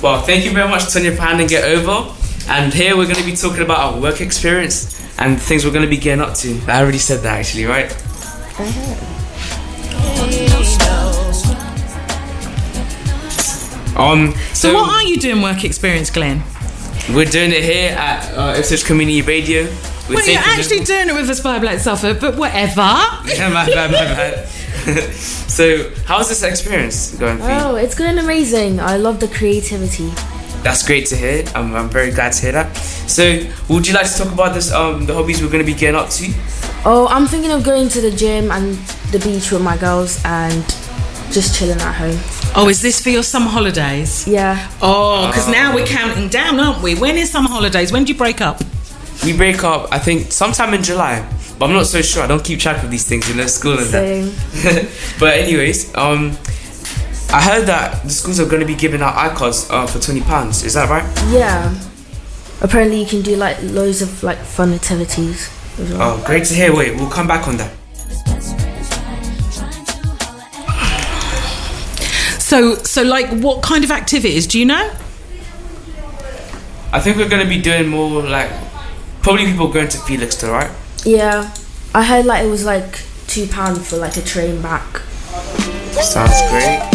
Well, thank you very much, Tonya, for handing it over. And here we're going to be talking about our work experience and things we're going to be getting up to. I already said that actually, right? So what are you doing work experience, Glenn? We're doing it here at Ipswich Community Radio. Well, you're actually doing it with Aspire Black Suffolk, but whatever. Yeah, my bad. So, how's this experience going for you? Oh, it's going amazing. I love the creativity. That's great to hear. I'm very glad to hear that. So, would you like to talk about this? The hobbies we're going to be getting up to? Oh, I'm thinking of going to the gym and the beach with my girls and just chilling at home. Oh, is this for your summer holidays? Yeah. Oh, because now we're counting down, aren't we? When is summer holidays? When do you break up? We break up, I think, sometime in July. But I'm not so sure. I don't keep track of these things, school and that. But anyways, I heard that the schools are going to be giving out iCards for £20. Is that right? Yeah. Apparently you can do like loads of like fun activities as well. Oh, great to hear. Wait, we'll come back on that. So like, what kind of activities, do you know? I think we're going to be doing more like, probably people going to Felixstowe, right? Yeah. I heard like it was like £2 for like a train back. Sounds great.